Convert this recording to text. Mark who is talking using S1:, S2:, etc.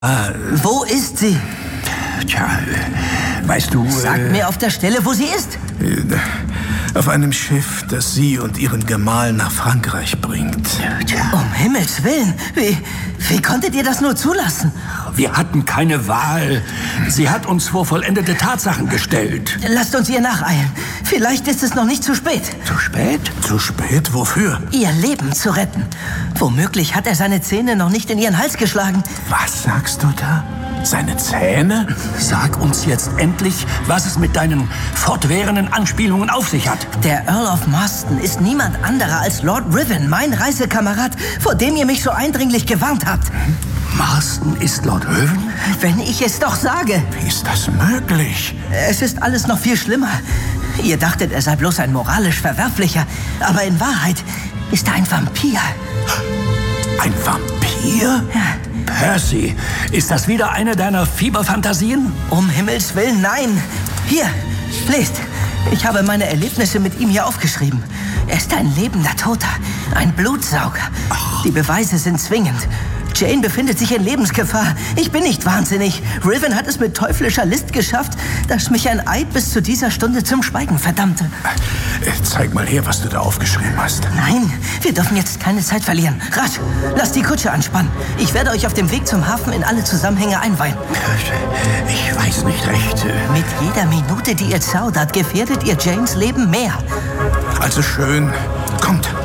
S1: Wo ist sie?
S2: Tja, weißt du...
S1: Sagt mir auf der Stelle, wo sie ist.
S3: Auf einem Schiff, das sie und ihren Gemahl nach Frankreich bringt.
S1: Um Himmels Willen, wie konntet ihr das nur zulassen?
S2: Wir hatten keine Wahl. Sie hat uns vor vollendete Tatsachen gestellt.
S1: Lasst uns ihr nacheilen. Vielleicht ist es noch nicht zu spät.
S2: Zu spät?
S3: Zu spät? Wofür?
S1: Ihr Leben zu retten. Womöglich hat er seine Zähne noch nicht in ihren Hals geschlagen.
S3: Was sagst du da? Seine Zähne?
S2: Sag uns jetzt endlich, was es mit deinen fortwährenden Anspielungen auf sich hat.
S1: Der Earl of Marston ist niemand anderer als Lord Riven, mein Reisekamerad, vor dem ihr mich so eindringlich gewarnt habt.
S2: Marston ist Lord Riven?
S1: Wenn ich es doch sage.
S3: Wie ist das möglich?
S1: Es ist alles noch viel schlimmer. Ihr dachtet, er sei bloß ein moralisch Verwerflicher, aber in Wahrheit ist er ein Vampir.
S3: Ein Vampir?
S1: Ja.
S2: Percy, ist das wieder eine deiner Fieberfantasien?
S1: Um Himmels Willen, nein. Hier, lest. Ich habe meine Erlebnisse mit ihm hier aufgeschrieben. Er ist ein lebender Toter, ein Blutsauger. Die Beweise sind zwingend. Jane befindet sich in Lebensgefahr. Ich bin nicht wahnsinnig. Riven hat es mit teuflischer List geschafft, dass mich ein Eid bis zu dieser Stunde zum Schweigen verdammte.
S3: Zeig mal her, was du da aufgeschrieben hast.
S1: Nein, wir dürfen jetzt keine Zeit verlieren. Rasch, lasst die Kutsche anspannen. Ich werde euch auf dem Weg zum Hafen in alle Zusammenhänge einweihen.
S2: Ich weiß nicht recht.
S1: Mit jeder Minute, die ihr zaudert, gefährdet ihr Janes Leben mehr.
S3: Also schön. Kommt.